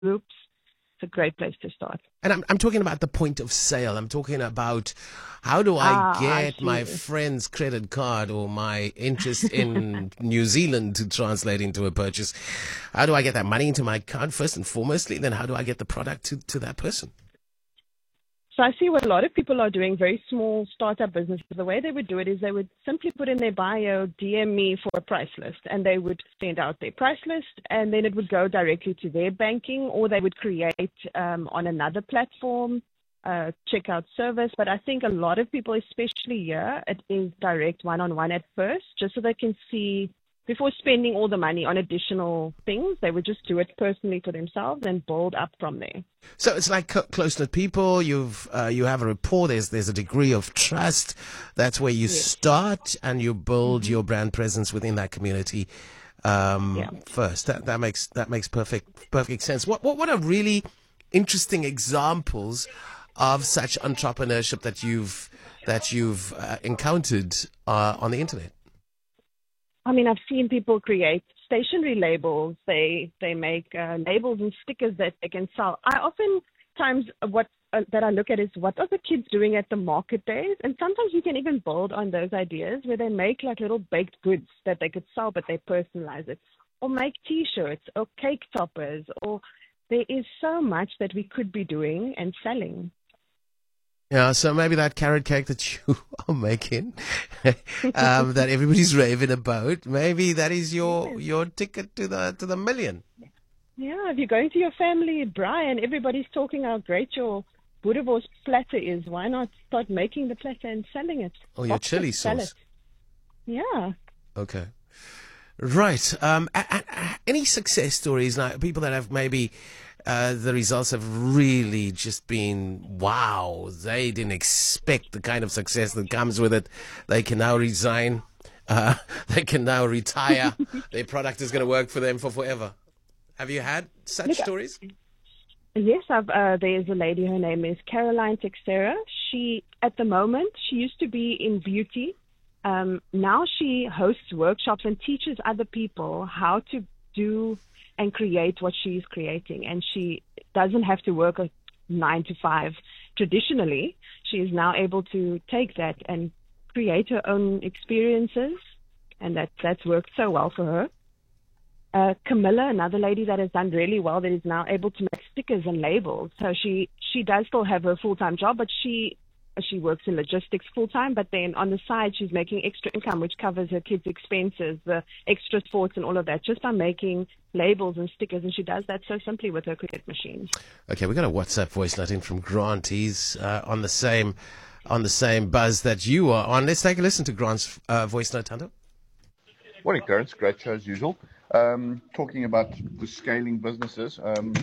groups. It's a great place to start. And I'm talking about the point of sale. I'm talking about how do I get my friend's credit card or my interest in New Zealand to translate into a purchase? How do I get that money into my account first and foremostly? Then how do I get the product to that person? So I see what a lot of people are doing, very small startup businesses. The way they would do it is they would simply put in their bio, DM me for a price list, and they would send out their price list, and then it would go directly to their banking, or they would create on another platform, checkout service. But I think a lot of people, especially here, it is direct one-on-one at first, just so they can see. Before spending all the money on additional things, they would just do it personally for themselves and build up from there. So it's like close-knit people. You have a rapport. There's a degree of trust. That's where you start, and you build your brand presence within that community first. That makes perfect sense. What are really interesting examples of such entrepreneurship that you've encountered on the internet? I mean, I've seen people create stationery labels. They make labels and stickers that they can sell. I oftentimes that I look at is what are the kids doing at the market days? And sometimes you can even build on those ideas where they make like little baked goods that they could sell, but they personalize it. Or make T-shirts or cake toppers. Or there is so much that we could be doing and selling. Yeah, so maybe that carrot cake that you are making, that everybody's raving about, maybe that is your ticket to the million. Yeah, if you're going to your family, Brian, everybody's talking how great your boerewors platter is. Why not start making the platter and selling it? Oh, your chili sauce. Yeah. Okay. Right. Any success stories, like people that have maybe the results have really just been wow. They didn't expect the kind of success that comes with it. They can now resign. They can now retire. Their product is going to work for them for forever. Have you had such stories? Yes, there's a lady. Her name is Caroline Texera. At the moment, she used to be in beauty. Now she hosts workshops and teaches other people how to do and create what she's creating. And she doesn't have to work a 9 to 5 traditionally. She is now able to take that and create her own experiences. And that's worked so well for her. Camilla, another lady that has done really well, that is now able to make stickers and labels. So she does still have her full-time job, but she works in logistics full-time, but then on the side, she's making extra income, which covers her kids' expenses, the extra sports and all of that, just by making labels and stickers. And she does that so simply with her cricket machines. Okay, we got a WhatsApp voice note in from Grant. He's on the same buzz that you are on. Let's take a listen to Grant's voice note, Thando. Morning, Terence. Great show as usual. Talking about the scaling businesses,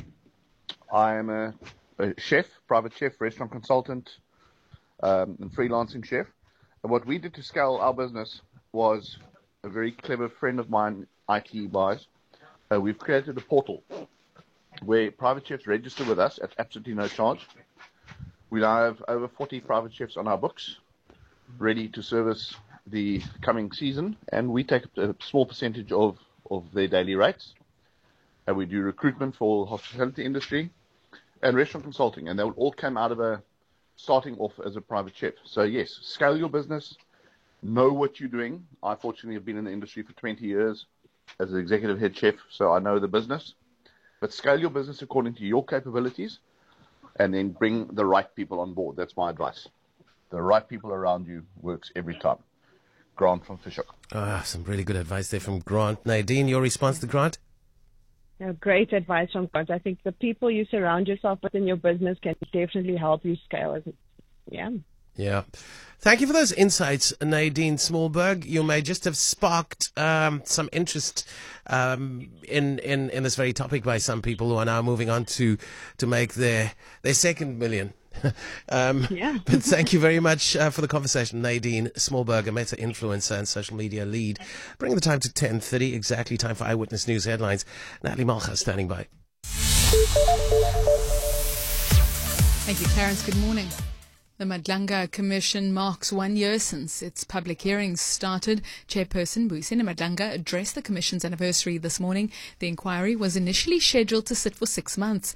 I am a chef, private chef, restaurant consultant, and freelancing chef. And what we did to scale our business was a very clever friend of mine, IT wise. We've created a portal where private chefs register with us at absolutely no charge. We now have over 40 private chefs on our books, ready to service the coming season, and we take a small percentage of their daily rates. And we do recruitment for the hospitality industry and restaurant consulting, and they will all come out of starting off as a private chef. So yes, scale your business, know what you're doing. I fortunately have been in the industry for 20 years as an executive head chef, so I know the business. But scale your business according to your capabilities, and then bring the right people on board. That's my advice. The right people around you works every time. Grant from Fishhook. Some really good advice there from Grant. Nadine, your response to Grant? Great advice from Grant. I think the people you surround yourself with in your business can definitely help you scale. Yeah. Thank you for those insights, Nadine Smallberg. You may just have sparked some interest in this very topic by some people who are now moving on to make their second million. But thank you very much for the conversation, Nadine Smallberg, a Meta influencer and social media lead. Bring the time to 10:30, exactly time for Eyewitness News headlines. Natalie Malcha standing by. Thank you, Terence. Good morning. The Madlanga Commission marks 1 year since its public hearings started. Chairperson Buyiseni Madlanga addressed the Commission's anniversary this morning. The inquiry was initially scheduled to sit for 6 months.